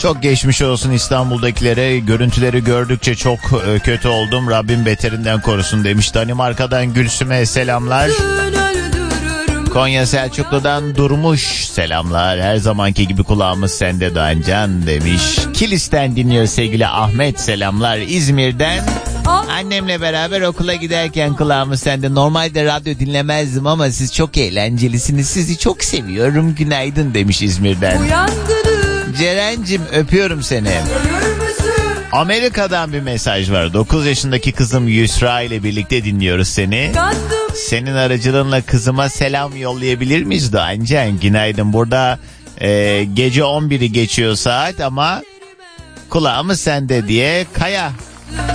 Çok geçmiş olsun İstanbul'dakilere. Görüntüleri gördükçe çok kötü oldum. Rabbim beterinden korusun demiş. Danimarka'dan Gülsüm'e selamlar. Konya Selçuklu'dan Durmuş selamlar. Her zamanki gibi kulağımız sende Doğancan demiş. Kilis'ten dinliyor sevgili Ahmet selamlar. İzmir'den annemle beraber okula giderken kulağımız sende. Normalde radyo dinlemezdim ama siz çok eğlencelisiniz. Sizi çok seviyorum. Günaydın demiş İzmir'den. Ceren'cim öpüyorum seni. Amerika'dan bir mesaj var. 9 yaşındaki kızım Yusra ile birlikte dinliyoruz seni. Senin aracılığınla kızıma selam yollayabilir miyiz Doğancan? Günaydın. Burada gece 11'i geçiyor saat ama kulağımız sende diye Kaya